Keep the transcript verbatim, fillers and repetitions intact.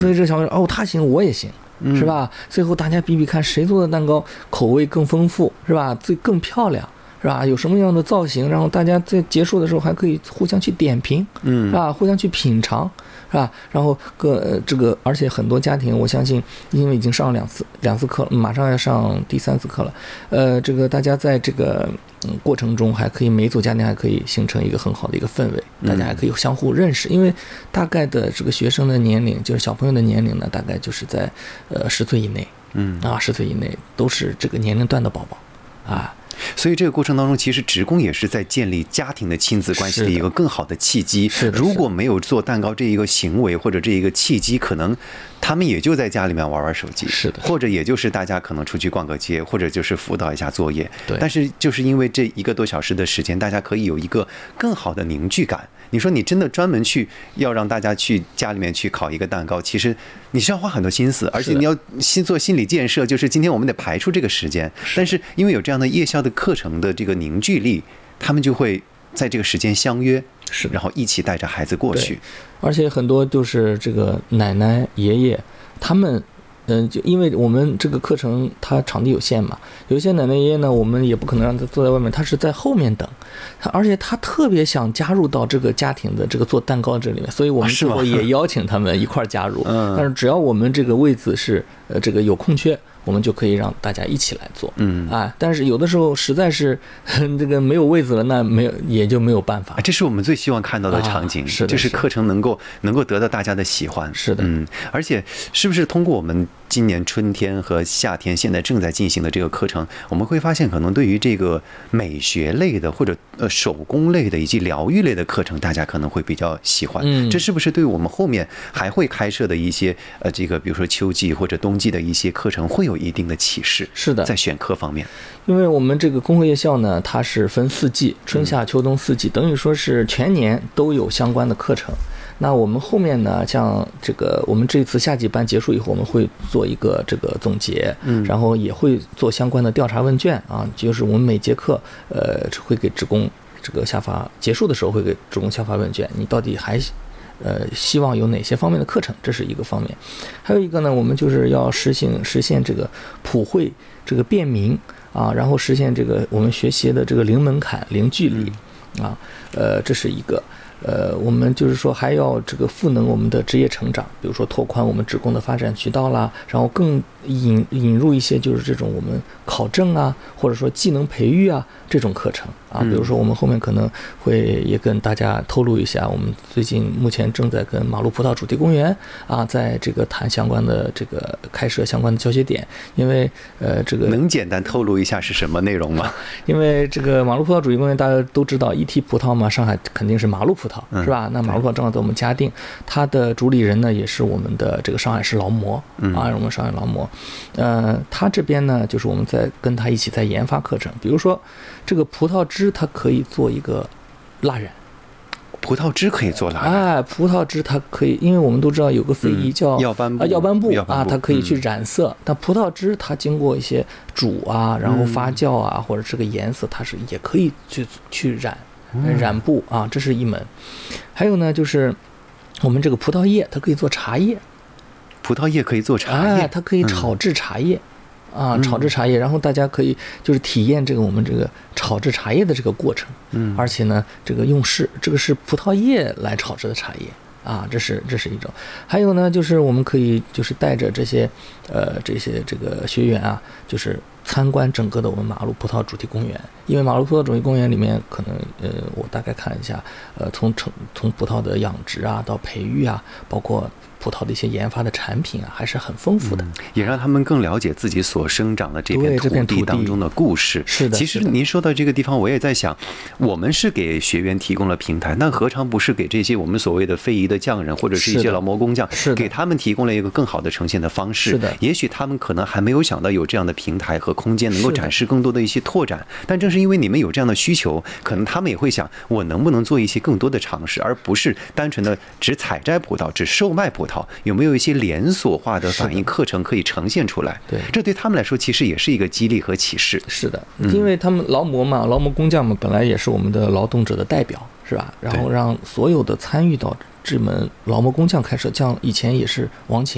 所以这小朋友哦，他行我也行，是吧？最后大家比比看谁做的蛋糕口味更丰富，是吧？最更漂亮。是吧？有什么样的造型，然后大家在结束的时候还可以互相去点评，嗯，是吧？互相去品尝，是吧？然后各、呃、这个，而且很多家庭，我相信，因为已经上了两次两次课了，马上要上第三次课了，呃，这个大家在这个、嗯、过程中还可以每组家庭还可以形成一个很好的一个氛围，大家还可以相互认识，因为大概的这个学生的年龄，就是小朋友的年龄呢，大概就是在呃十岁以内，嗯啊，十岁以内都是这个年龄段的宝宝，啊。 所以这个过程当中，其实职工也是在建立家庭的亲子关系的一个更好的契机。 是的， 如果没有做蛋糕这一个行为或者这一个契机，可能他们也就在家里面玩玩手机， 是的， 或者也就是大家可能出去逛个街，或者就是辅导一下作业。 对， 但是就是因为这一个多小时的时间，大家可以有一个更好的凝聚感。你说你真的专门去要让大家去家里面去烤一个蛋糕，其实你是要花很多心思，而且你要先做心理建设，就是今天我们得排出这个时间。但是因为有这样的夜校的课程的这个凝聚力，他们就会在这个时间相约， 是， 然后一起带着孩子过去。 而且很多就是这个奶奶爷爷他们。嗯，就因为我们这个课程它场地有限嘛，有一些奶奶爷爷呢，我们也不可能让他坐在外面，他是在后面等，他而且他特别想加入到这个家庭的这个做蛋糕这里面，所以我们最后也邀请他们一块加入。 嗯， 但是只要我们这个位子是呃这个有空缺，我们就可以让大家一起来做。嗯啊，但是有的时候实在是这个没有位子了，那没有也就没有办法。 这是我们最希望看到的场景， 啊、是的， 就是课程能够能够得到大家的喜欢。 是的， 嗯，而且是不是通过我们今年春天和夏天现在正在进行的这个课程，我们会发现可能对于这个美学类的或者呃手工类的以及疗愈类的课程，大家可能会比较喜欢。嗯，这是不是对我们后面还会开设的一些呃这个比如说秋季或者冬季的一些课程会有一定的启示？ 是的， 在选课方面， 因为我们这个工会夜校呢，它是分四季，春夏秋冬四季，等于说是全年都有相关的课程。那我们后面呢，像这个我们这次夏季班结束以后，我们会做一个这个总结，嗯，然后也会做相关的调查问卷啊，就是我们每节课呃会给职工这个下发，结束的时候会给职工下发问卷，你到底还呃希望有哪些方面的课程，这是一个方面。还有一个呢，我们就是要实行实现这个普惠这个便民啊，然后实现这个我们学习的这个零门槛零距离啊，呃这是一个。呃，我们就是说还要这个赋能我们的职业成长，比如说拓宽我们职工的发展渠道啦，然后更引引入一些就是这种我们考证啊，或者说技能培育啊这种课程啊，比如说我们后面可能会也跟大家透露一下，我们最近目前正在跟马路葡萄主题公园啊，在这个谈相关的这个开设相关的教学点，因为呃这个能简单透露一下是什么内容吗？ 因为这个马路葡萄主题公园大家都知道，一提葡萄嘛，上海肯定是马路葡萄。是吧？那马路葡萄正好在我们嘉定，它的主理人呢也是我们的这个上海市劳模啊，我们上海劳模。呃，他这边呢就是我们在跟他一起在研发课程，比如说这个葡萄汁，它可以做一个蜡染。 葡萄汁可以做蜡染， 哎，葡萄汁它可以，因为我们都知道有个非遗叫药斑布， 啊药斑布啊，它可以去染色。但葡萄汁它经过一些煮啊，然后发酵啊，或者这个颜色，它是也可以去去染。染布啊，这是一门。还有呢，就是我们这个葡萄叶，它可以做茶叶。 葡萄叶可以做茶叶， 哎、它可以炒制茶叶、嗯、啊，炒制茶叶，然后大家可以就是体验这个我们这个炒制茶叶的这个过程。嗯，而且呢，这个用是这个是葡萄叶来炒制的茶叶。啊，这是这是一种，还有呢，就是我们可以就是带着这些，呃，这些这个学员啊，就是参观整个的我们马路葡萄主题公园。因为马路葡萄主题公园里面，可能呃，我大概看一下，呃，从成从葡萄的养殖啊到培育啊，包括葡萄的一些研发的产品啊，还是很丰富的、嗯， 也让他们更了解自己所生长的这片土地当中的故事。 是的， 其实您说到这个地方，我也在想，我们是给学员提供了平台，那何尝不是给这些我们所谓的非遗的匠人或者是一些劳模工匠，给他们提供了一个更好的呈现的方式？ 是的， 也许他们可能还没有想到有这样的平台和空间，能够展示更多的一些拓展。但正是因为你们有这样的需求，可能他们也会想，我能不能做一些更多的尝试，而不是单纯的只采摘葡萄、只售卖葡萄。有没有一些连锁化的反应课程可以呈现出来？ 对， 这对他们来说其实也是一个激励和启示。 是的，因为他们劳模嘛，劳模工匠嘛，本来也是我们的劳动者的代表，是吧？然后让所有的参与到这门劳模工匠开设，像以前也是王琴。